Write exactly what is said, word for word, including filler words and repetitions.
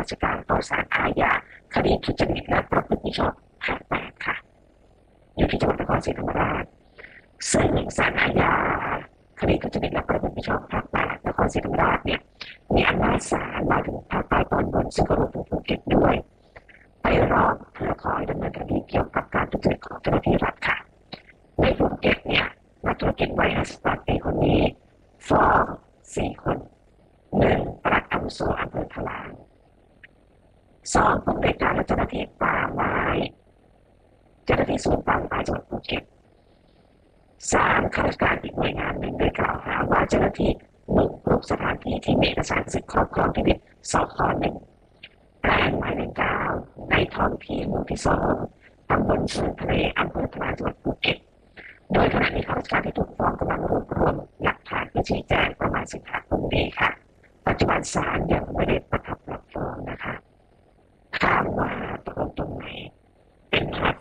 ราชการต่อศาลอาญาคดีทุจริตและประพฤติมิชอบภาคแปดค่ะอยู่ที่จังหวัดนครศรีธรรมราชซึ่งศาลอาญาคดีทุจริตและประพฤติมิชอบภาคแปดนครศรีธรรมราชเนี่ยมีอำนาจศาลมาถึงภาคใต้ตอนบนซึ่งก็รวมถึงภูเก็ตด้วยไปร้องเพื่อขอให้ดำเนินคดีเกี่ยวกับการทุจริตของเจ้าหน้าที่รัฐค่ะในภูเก็ตเนี่ยนักธุรกิจวัยห้าสิบแปดปีคนนี้ฟ้องสี่คนหนึ่งปลัดอาวุโสอำเภอทะลางสองผู้อำนวยการและเจ้าหน้าที่ป่าไม้เจ้าหน้าที่ศูนย์ป่าไม้จังหวัดภูเก็ตสามข้าราชการอีกหน่วยงานหนึ่งได้กล่าวหาว่าเจ้าหน้าที่บุกรุกสถานที่ที่มีเอกสารสิทธิครอบครองที่ดินสคหนึ่งแปลงหมายเลขเก้าในท้องที่หมู่ที่สองตำบลสวนทะเลอำเภอทะลางจังหวัดภูเก็ตโดยขณะนี้ข้าราชการที่ถูกฟ้องกำลังรวบรวมหลักฐานเพื่อชี้แจงประมาณสิบห้าคนนี้ค่ะปัจจุบันศาลยังไม่ได้ประทับ